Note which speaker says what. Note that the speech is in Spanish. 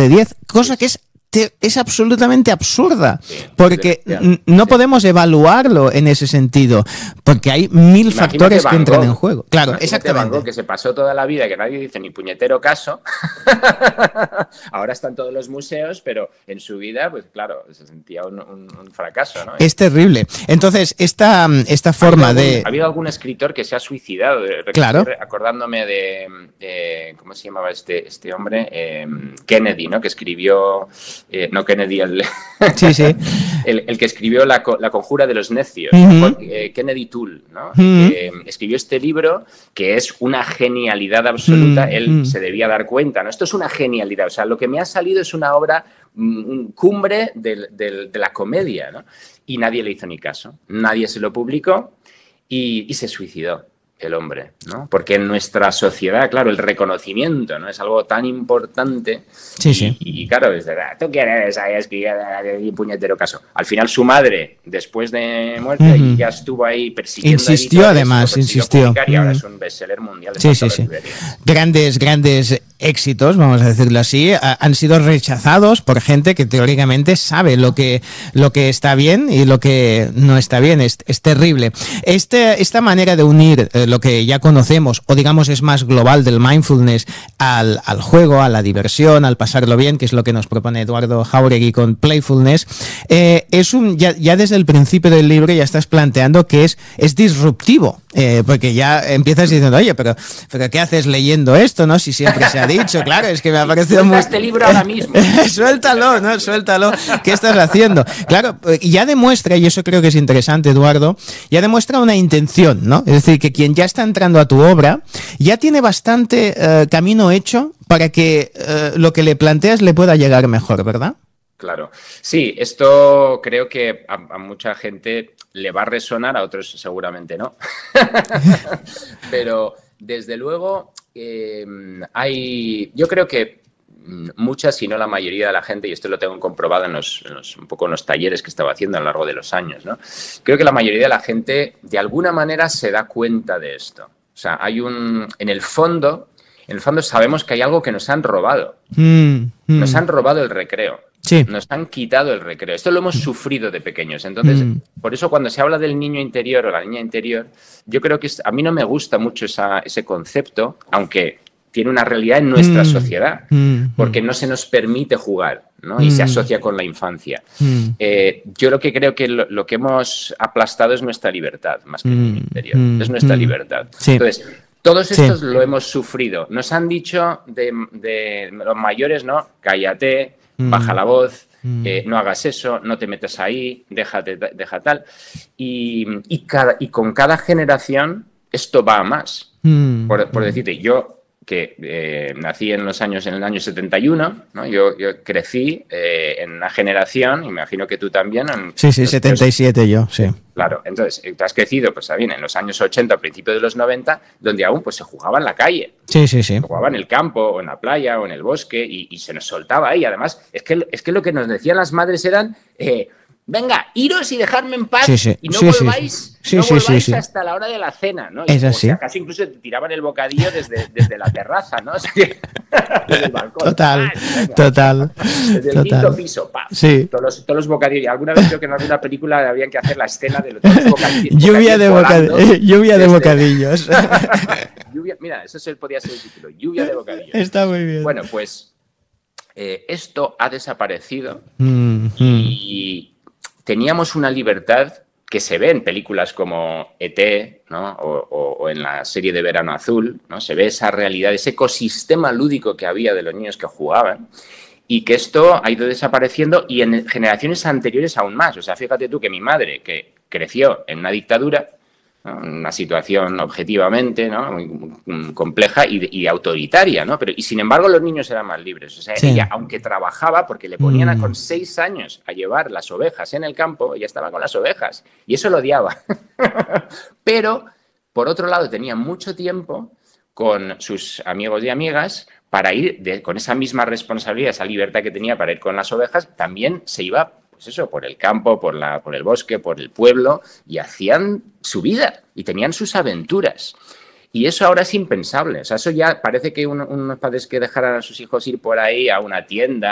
Speaker 1: de 10, cosa que es absolutamente absurda,
Speaker 2: Sí,
Speaker 1: porque no podemos evaluarlo en ese sentido, porque hay 1000 factores que entran en juego. Claro,
Speaker 2: Imagínate Van Gogh,
Speaker 1: exactamente.
Speaker 2: que se pasó toda la vida, que nadie dice ni puñetero caso. Ahora están todos los museos, pero en su vida, pues claro, se sentía un fracaso, ¿no?
Speaker 1: Es terrible. Entonces, esta forma
Speaker 2: Ha habido algún escritor que se ha suicidado,
Speaker 1: Claro.
Speaker 2: acordándome ¿cómo se llamaba este hombre? Kennedy, ¿no? Que escribió, no Kennedy,
Speaker 1: Sí, sí.
Speaker 2: el que escribió la conjura de los necios, Kennedy Toole, ¿no? Que escribió este libro que es una genialidad absoluta. Él se debía dar cuenta, ¿no? Esto es una genialidad, o sea, lo que me ha salido es una obra cumbre de la comedia, ¿no? Y nadie le hizo ni caso, nadie se lo publicó y se suicidó el hombre, ¿no? Porque en nuestra sociedad, claro, el reconocimiento, ¿no? Es algo tan importante.
Speaker 1: Sí, sí.
Speaker 2: Y claro, ¿tú quién eres? Es que puñetero caso. Al final su madre, después de muerte, y ya estuvo ahí persiguiendo.
Speaker 1: Insistió, además, insistió.
Speaker 2: Y ahora es un bestseller mundial.
Speaker 1: Sí, sí, sí. Grandes éxitos, vamos a decirlo así, han sido rechazados por gente que teóricamente sabe lo que está bien y lo que no está bien. Es terrible. Esta manera de unir lo que ya conocemos, o digamos es más global, del mindfulness al juego, a la diversión, al pasarlo bien, que es lo que nos propone Eduardo Jáuregui con Playfulness, ya desde el principio del libro ya estás planteando que es disruptivo, porque ya empiezas diciendo, oye, pero ¿qué haces leyendo esto, no? Si siempre se ha dicho, claro, es que me ha parecido muy...
Speaker 2: este libro ahora mismo.
Speaker 1: Suéltalo, ¿no? Suéltalo. ¿Qué estás haciendo? Claro, ya demuestra, y eso creo que es interesante, Eduardo, ya demuestra una intención, ¿no? Es decir, que quien ya está entrando a tu obra ya tiene bastante camino hecho para que lo que le planteas le pueda llegar mejor, ¿verdad?
Speaker 2: Claro. Sí, esto creo que a mucha gente le va a resonar, a otros seguramente no. Pero desde luego yo creo que mucha, si no la mayoría de la gente, y esto lo tengo comprobado un poco en los talleres que estaba haciendo a lo largo de los años, ¿no? Creo que la mayoría de la gente de alguna manera se da cuenta de esto. O sea, en el fondo sabemos que hay algo que nos han robado. Nos han robado el recreo.
Speaker 1: Sí.
Speaker 2: Nos han quitado el recreo. Esto lo hemos sufrido de pequeños. Entonces, por eso cuando se habla del niño interior o la niña interior, yo creo que a mí no me gusta mucho ese concepto, aunque tiene una realidad en nuestra sociedad, porque no se nos permite jugar, ¿no? Y se asocia con la infancia. Yo lo que creo que lo que hemos aplastado es nuestra libertad, más que el niño interior. Es nuestra libertad.
Speaker 1: Sí.
Speaker 2: Entonces, todos estos lo hemos sufrido. Nos han dicho de los mayores, ¿no? Cállate, baja la voz, no hagas eso, no te metas ahí, deja tal. Y con cada generación esto va a más. Por decirte, yo que nací en el año 71, ¿no? Yo crecí en una generación, y me imagino que tú también.
Speaker 1: Sí, 77 yo, sí.
Speaker 2: Claro, entonces tú has crecido, pues bien, en los años 80, a principios de los 90, donde aún pues se jugaba en la calle.
Speaker 1: Sí, sí, sí.
Speaker 2: Se jugaba en el campo, o en la playa, o en el bosque, y se nos soltaba ahí. Además, es que lo que nos decían las madres eran... venga, iros y dejadme en paz, y no volváis, hasta la hora de la cena, ¿no?
Speaker 1: Es así.
Speaker 2: O sea, casi incluso te tiraban el bocadillo desde la terraza, ¿no? O sea, desde el balcón.
Speaker 1: Total.
Speaker 2: Desde el quinto piso, ¡paf!
Speaker 1: Sí.
Speaker 2: Todos los bocadillos. Alguna vez creo que en alguna película habían que hacer la escena de todos los bocadillos.
Speaker 1: Lluvia de bocadillos.
Speaker 2: Mira, eso podía ser el título, lluvia de bocadillos.
Speaker 1: Está muy bien.
Speaker 2: Bueno, pues esto ha desaparecido y teníamos una libertad que se ve en películas como E.T., ¿no? o en la serie de Verano Azul, ¿no? Se ve esa realidad, ese ecosistema lúdico que había de los niños que jugaban, y que esto ha ido desapareciendo, y en generaciones anteriores aún más. O sea, fíjate tú que mi madre, que creció en una dictadura, ¿no? Una situación objetivamente, ¿no? muy compleja y autoritaria, ¿no? Y sin embargo los niños eran más libres. O sea, sí. Ella, aunque trabajaba, porque le ponían con 6 años a llevar las ovejas en el campo, ella estaba con las ovejas y eso lo odiaba. Pero, por otro lado, tenía mucho tiempo con sus amigos y amigas para ir, con esa misma responsabilidad, esa libertad que tenía para ir con las ovejas, también se iba... pues eso, por el campo, por el bosque, por el pueblo, y hacían su vida y tenían sus aventuras. Y eso ahora es impensable. O sea, eso ya parece que unos padres que dejaran a sus hijos ir por ahí a una tienda,